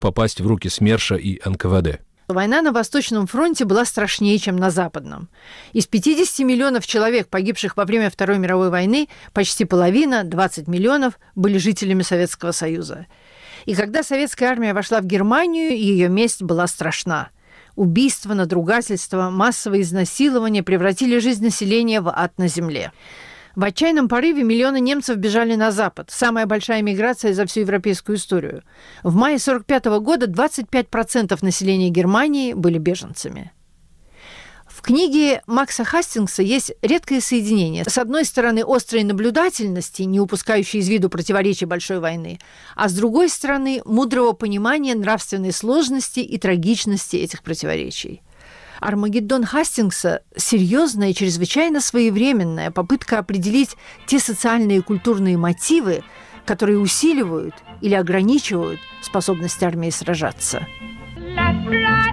попасть в руки СМЕРШа и НКВД. Война на Восточном фронте была страшнее, чем на Западном. Из 50 миллионов человек, погибших во время Второй мировой войны, почти половина, 20 миллионов, были жителями Советского Союза. И когда советская армия вошла в Германию, ее месть была страшна. Убийства, надругательства, массовые изнасилования превратили жизнь населения в ад на земле. В отчаянном порыве миллионы немцев бежали на Запад. Самая большая миграция за всю европейскую историю. В мае 1945 года 25% населения Германии были беженцами. В книге Макса Хастингса есть редкое соединение. С одной стороны, острой наблюдательности, не упускающей из виду противоречий большой войны, а с другой стороны, мудрого понимания нравственной сложности и трагичности этих противоречий. «Армагеддон» Хастингса – серьезная и чрезвычайно своевременная попытка определить те социальные и культурные мотивы, которые усиливают или ограничивают способность армии сражаться.